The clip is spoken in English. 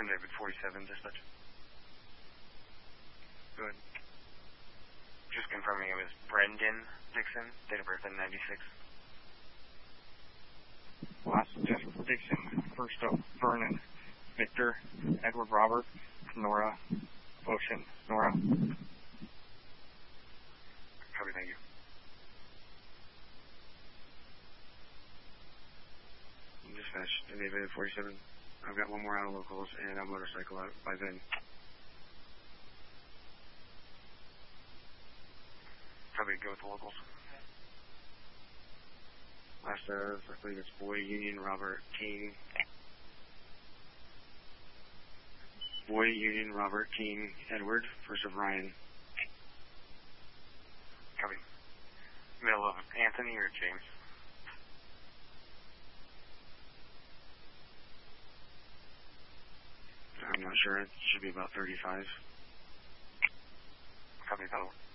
Tim David 47, dispatch. Go ahead. Just confirming it was Brendan Dixon, date of birth in 96. Last Jeff Dixon, first up Vernon, Victor, Edward Robert, Nora, Ocean, Nora. Copy, thank you. Dispatch, David 47. I've got one more out of locals and a motorcycle out by then. Probably go with the locals. Last of, I believe it's Boy Union Robert King. Boy Union Robert King Edward, first of Ryan. Copy. Middle of Anthony or James? I'm not sure. It should be about 35. Copy, fellow.